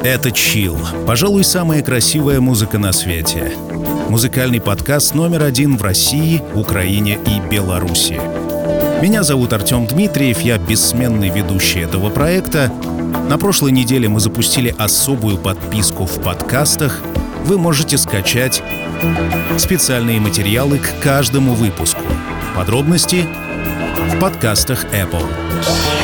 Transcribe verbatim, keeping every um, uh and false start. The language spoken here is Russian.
Это Chill. Пожалуй, самая красивая музыка на свете. Музыкальный подкаст номер один в России, Украине и Беларуси. Меня зовут Артем Дмитриев, я бессменный ведущий этого проекта. На прошлой неделе мы запустили особую подписку в подкастах. Вы можете скачать специальные материалы к каждому выпуску. Подробности в подкастах Apple.